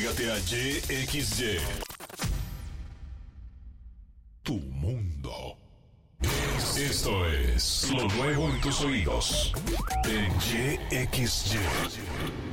Cámbiate a YXY. Tu mundo. Esto es lo nuevo en tus oídos. En YXY.